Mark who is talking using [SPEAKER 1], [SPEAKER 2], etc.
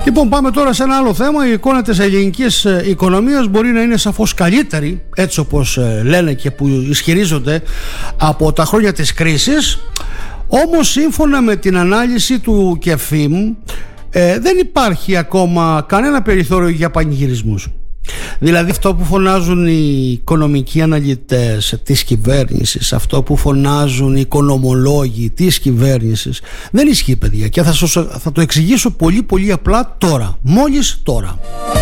[SPEAKER 1] Λοιπόν, πάμε τώρα σε ένα άλλο θέμα. Η εικόνα της ελληνικής οικονομίας μπορεί να είναι σαφώς καλύτερη, έτσι όπως λένε και που ισχυρίζονται, από τα χρόνια της κρίσης. Όμως, σύμφωνα με την ανάλυση του ΚΕΦΙΜ, δεν υπάρχει ακόμα κανένα περιθώριο για πανηγυρισμούς. Δηλαδή αυτό που φωνάζουν οι οικονομικοί αναλυτές της κυβέρνησης, αυτό που φωνάζουν οι οικονομολόγοι της κυβέρνησης, δεν ισχύει, παιδιά, και θα το εξηγήσω πολύ πολύ απλά τώρα, μόλις τώρα.